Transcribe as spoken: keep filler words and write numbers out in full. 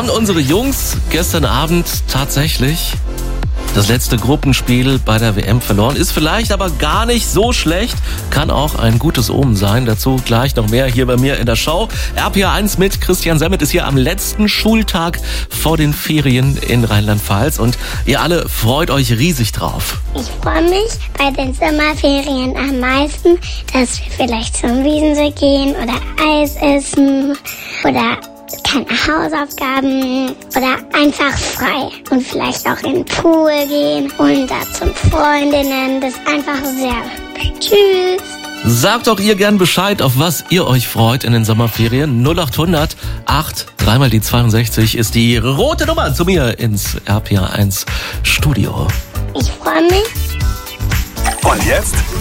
haben unsere Jungs gestern Abend tatsächlich das letzte Gruppenspiel bei der W M verloren. Ist vielleicht aber gar nicht so schlecht. Kann auch ein gutes Omen sein. Dazu gleich noch mehr hier bei mir in der Show. R P R eins mit Christian Semmet ist hier am letzten Schultag vor den Ferien in Rheinland-Pfalz. Und ihr alle freut euch riesig drauf. Ich freue mich bei den Sommerferien am meisten, dass wir vielleicht zum Wiesensee gehen oder Eis essen oder keine Hausaufgaben oder einfach frei und vielleicht auch in den Pool gehen und da zum Freundinnen. Das ist einfach sehr. Tschüss. Sagt doch ihr gern Bescheid, auf was ihr euch freut in den Sommerferien. null acht hundert acht, dreimal die zweiundsechzig ist die rote Nummer zu mir ins R P R eins Studio. Ich freue mich. Und jetzt